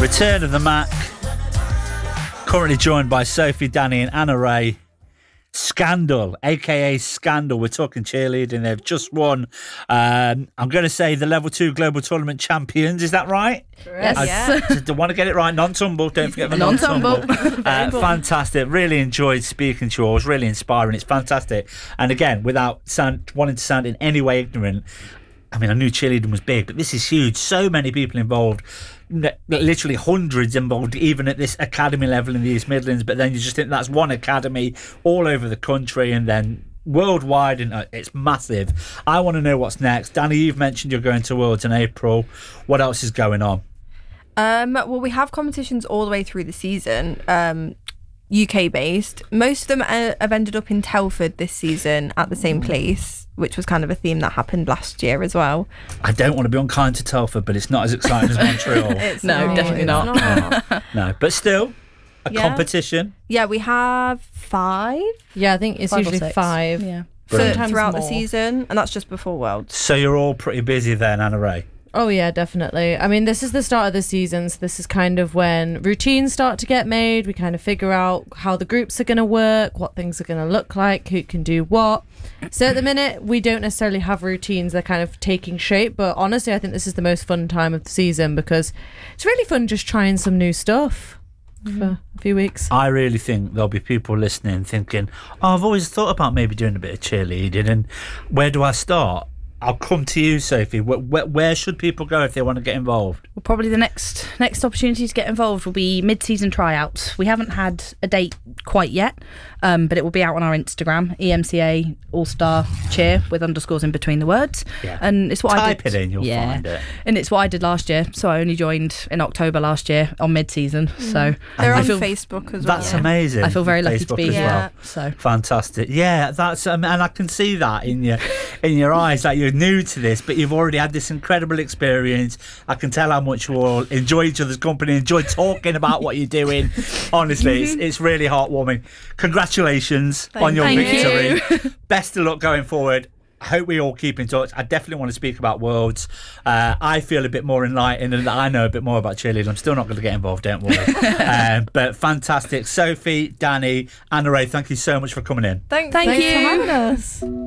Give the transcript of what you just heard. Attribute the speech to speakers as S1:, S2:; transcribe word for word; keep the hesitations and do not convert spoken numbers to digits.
S1: Return of the Mac. Currently joined by Sophie, Danny and Anna Ray. Scandal, aka Scandal. We're talking cheerleading. They've just won. Um, I'm going to say the Level Two Global Tournament champions. Is that right?
S2: Yes.
S1: I
S2: Yeah.
S1: d- want to get it right. Non-tumble. Don't forget the non-tumble. uh, fantastic. Really enjoyed speaking to you all. It was really inspiring. It's fantastic. And again, without sound, wanting to sound in any way ignorant, I mean, I knew cheerleading was big, but this is huge. So many people involved. Literally hundreds involved, even at this academy level in the East Midlands. But then you just think that's one academy all over the country and then worldwide, and uh, it's massive. I want to know what's next. Danny, you've mentioned you're going to Worlds in April. What else is going on?
S3: Um, well, we have competitions all the way through the season, um, U K based. Most of them uh, have ended up in Telford this season at the same place, which was kind of a theme that happened last year as well.
S1: I don't want to be unkind to Telford, but it's not as exciting as Montreal.
S3: It's
S2: No,
S3: not,
S2: definitely
S3: it's
S2: not.
S1: no, no, but still a
S3: Yeah.
S1: competition.
S3: Yeah, we have five
S2: Yeah, I think it's
S4: Five or
S2: usually
S4: six.
S2: five.
S4: Yeah.
S3: for,
S1: Brilliant.
S3: throughout the
S2: more.
S3: season, and that's just before Worlds.
S1: So you're all pretty busy then, Anna Ray.
S2: Oh yeah, definitely. I mean, this is the start of the season, so this is kind of when routines start to get made. We kind of figure out how the groups are going to work, what things are going to look like, who can do what. So at the minute, we don't necessarily have routines. They're kind of taking shape, but honestly, I think this is the most fun time of the season because it's really fun just trying some new stuff for a few weeks.
S1: I really think there'll be people listening thinking, oh, I've always thought about maybe doing a bit of cheerleading, and where do I start? I'll come to you, Sophie. Where, where, where should people go if they want to get involved?
S4: Well, probably the next next opportunity to get involved will be mid-season tryouts. We haven't had a date quite yet, um, but it will be out on our Instagram, E M C A All-Star Cheer with underscores in between the words.
S1: Yeah.
S4: And it's what I
S1: Type
S4: did.
S1: it in, you'll
S4: yeah.
S1: find it.
S4: And it's what I did last year. So I only joined in October last year on mid-season. So
S3: They're
S4: I
S3: on
S4: feel
S3: Facebook as well.
S1: That's
S3: Yeah.
S1: amazing.
S4: I feel very lucky to
S1: Facebook
S4: be
S1: as
S4: here.
S1: well.
S4: So
S1: Fantastic. Yeah, that's um, and I can see that in your in your eyes. Like, you're new to this, but you've already had this incredible experience. I can tell how much you all enjoy each other's company, enjoy talking about what you're doing. Honestly, it's, it's really heartwarming. Congratulations on your
S4: Thank
S1: victory.
S4: you.
S1: Best of luck going forward. I hope we all keep in touch. I definitely want to speak about Worlds. Uh, I feel a bit more enlightened and I know a bit more about cheerleading. I'm still not going to get involved, don't worry. um, but fantastic. Sophie, Danny, Anna Ray, thank you so much for coming in.
S3: Thank,
S4: Thank
S3: thank
S4: you.
S2: Thanks for having us.